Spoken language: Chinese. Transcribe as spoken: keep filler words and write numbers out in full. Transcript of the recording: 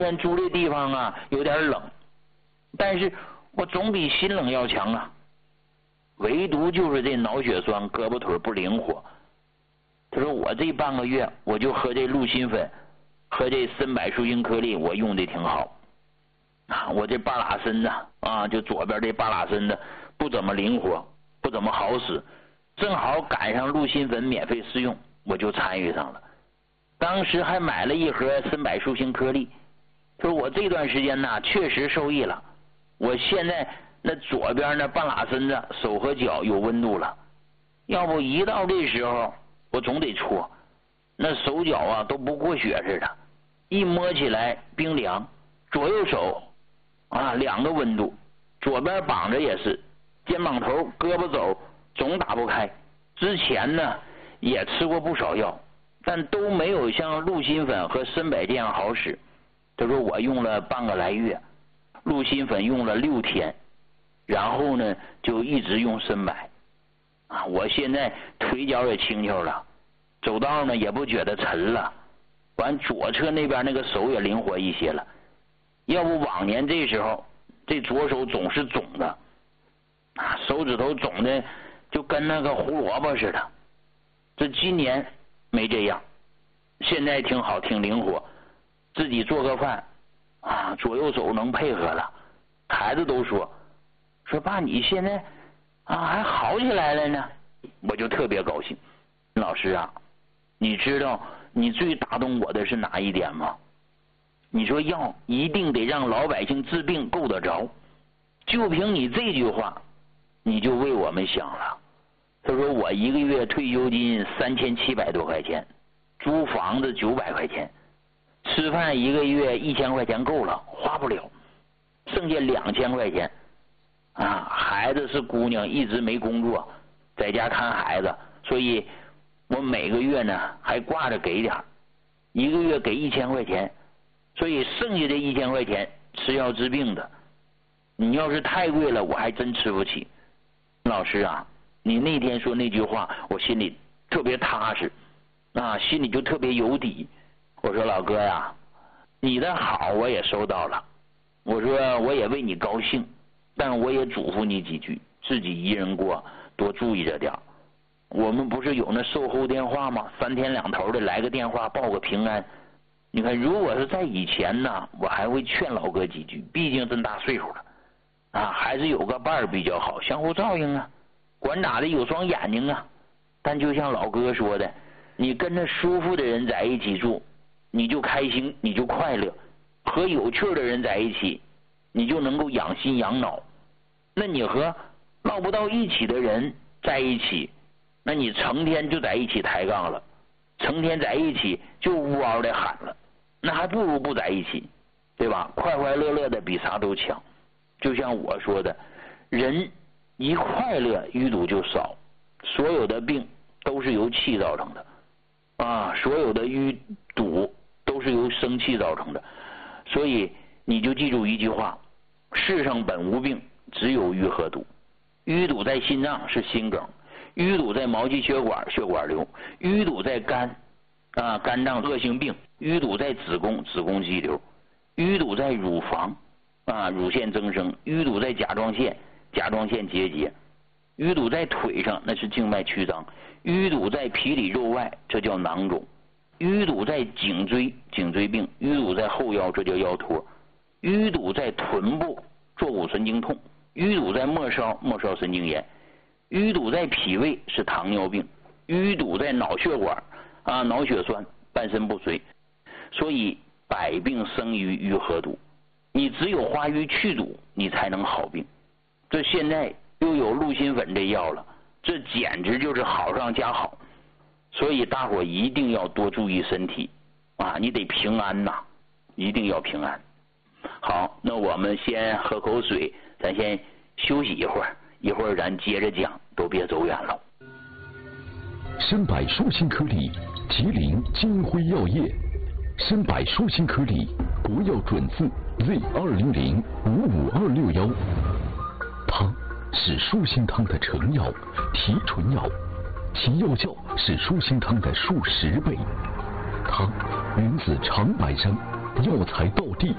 然住这地方啊有点冷，但是我总比心冷要强啊。唯独就是这脑血栓，胳膊腿不灵活。他说我这半个月我就喝这鹿心粉和这参柏树心颗粒，我用的挺好啊。我这半拉身子啊，就左边这半拉身子不怎么灵活，不怎么好使，正好赶上鹿心粉免费试用，我就参与上了。当时还买了一盒参柏树心颗粒。他说我这段时间呢确实受益了，我现在那左边那半拉身子手和脚有温度了，要不一到这时候我总得搓，那手脚啊都不过血似的，一摸起来冰凉。左右手啊两个温度，左边绑着也是，肩膀头胳膊肘总打不开。之前呢也吃过不少药，但都没有像鹿心粉和参柏这样好使。他说我用了半个来月，鹿心粉用了六天，然后呢就一直用参柏啊。我现在腿脚也轻巧了，走道呢也不觉得沉了，完左侧那边那个手也灵活一些了。要不往年这时候这左手总是肿的啊，手指头肿的就跟那个胡萝卜似的。这今年没这样，现在挺好，挺灵活，自己做个饭啊，左右手能配合了。孩子都说说爸你现在啊还好起来了呢，我就特别高兴。老师啊，你知道你最打动我的是哪一点吗？你说药一定得让老百姓治病够得着，就凭你这句话你就为我们想了。他说我一个月退休金三千七百多块钱，租房子九百块钱，吃饭一个月一千块钱够了，花不了，剩下两千块钱啊。孩子是姑娘，一直没工作，在家看孩子，所以我每个月呢还挂着给点，一个月给一千块钱，所以剩下的一千块钱吃药治病的。你要是太贵了，我还真吃不起。老师啊，你那天说那句话，我心里特别踏实啊，心里就特别有底。我说老哥呀，你的好我也收到了，我说我也为你高兴，但我也嘱咐你几句，自己一人过多注意着点。我们不是有那售后电话吗？三天两头的来个电话报个平安。你看如果是在以前呢，我还会劝老哥几句，毕竟这么大岁数了啊，还是有个伴儿比较好，相互照应啊，管咋的有双眼睛啊。但就像老哥说的，你跟着舒服的人在一起住，你就开心，你就快乐；和有趣的人在一起，你就能够养心养脑。那你和唠不到一起的人在一起，那你成天就在一起抬杠了，成天在一起就呜嗷的喊了，那还不如不在一起，对吧？快快乐乐的比啥都强。就像我说的，人一快乐淤堵就少，所有的病都是由气造成的啊，所有的淤堵都是由生气造成的。所以你就记住一句话，世上本无病，只有淤和堵。淤堵在心脏是心梗，淤堵在毛细血管血管瘤，淤堵在肝啊肝脏恶性病，淤堵在子宫子宫肌瘤，淤堵在乳房啊乳腺增生，淤堵在甲状腺甲状腺结节，淤堵在腿上那是静脉曲张，淤堵在皮里肉外这叫囊肿，淤堵在颈椎颈椎病，淤堵在后腰这叫腰托，淤堵在臀部坐骨神经痛，淤堵在末梢末梢神经炎，淤堵在脾胃是糖尿病，淤堵在脑血管啊脑血栓半身不遂。所以百病生于淤和堵，你只有化瘀去堵，你才能好病。这现在又有鹿心粉这药了，这简直就是好上加好。所以大伙一定要多注意身体啊，你得平安呐，一定要平安。好，那我们先喝口水，咱先休息一会儿，一会儿咱接着讲，都别走远了。 参柏树心颗粒，吉林金辉药业。参柏树心颗粒，国药准字 Z 二零零五五二六幺。它是树心汤的成药、提纯药，其药效是树心汤的数十倍。它源自长白山，药材道地，